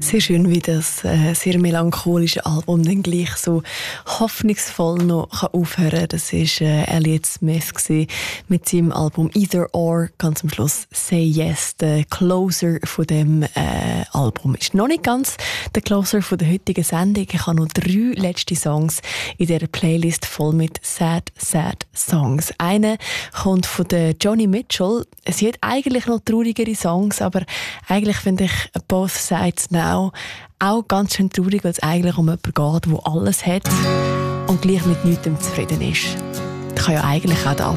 Sehr schön, wie das sehr melancholische Album dann gleich so hoffnungsvoll noch aufhören kann. Das war Elliott Smith mit seinem Album Either Or. Ganz am Schluss Say Yes, der Closer von dem Album. Ist noch nicht ganz der Closer von der heutigen Sendung. Ich habe noch 3 letzte Songs in dieser Playlist voll mit Sad Songs. Einer kommt von der Joni Mitchell. Sie hat eigentlich noch traurigere Songs, aber eigentlich finde ich Both Sides Now auch ganz schön traurig, weil es eigentlich um jemanden geht, der alles hat und gleich mit nichts zufrieden ist. Das kann ja eigentlich auch der